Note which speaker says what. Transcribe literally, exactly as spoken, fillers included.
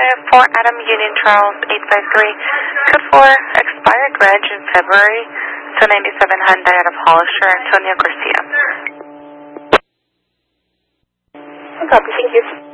Speaker 1: for Adam Union Charles eight five three. Code four, expired reg in February. two ninety-seven Hyundai out of Hollister, Antonio Garcia.
Speaker 2: Copy, thank you.